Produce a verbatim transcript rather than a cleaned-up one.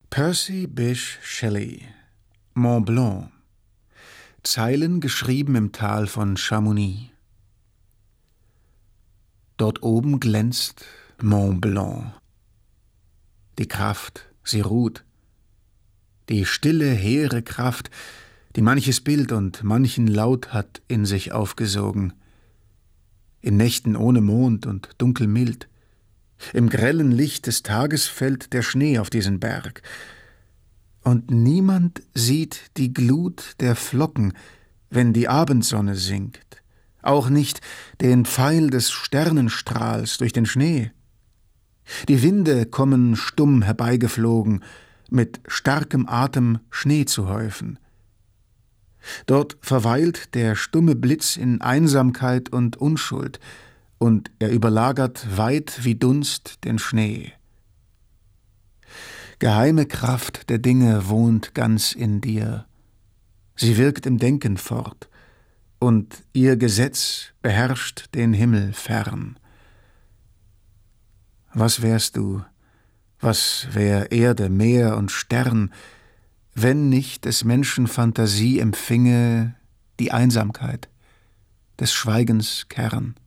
Percy Bysshe Shelley, Mont Blanc. Zeilen geschrieben im Tal von Chamonix. Dort oben glänzt Mont Blanc. Die Kraft, sie ruht. Die stille, hehre Kraft, die manches Bild und manchen Laut hat in sich aufgesogen. In Nächten ohne Mond und dunkelmild. Im grellen Licht des Tages fällt der Schnee auf diesen Berg. Und niemand sieht die Glut der Flocken, wenn die Abendsonne sinkt, auch nicht den Pfeil des Sternenstrahls durch den Schnee. Die Winde kommen stumm herbeigeflogen, mit starkem Atem Schnee zu häufen. Dort verweilt der stumme Blitz in Einsamkeit und Unschuld, und er überlagert weit wie Dunst den Schnee. Geheime Kraft der Dinge wohnt ganz in dir. Sie wirkt im Denken fort, und ihr Gesetz beherrscht den Himmel fern. Was wärst du, was wär Erde, Meer und Stern, wenn nicht des Menschen Phantasie empfinge die Einsamkeit, des Schweigens Kern?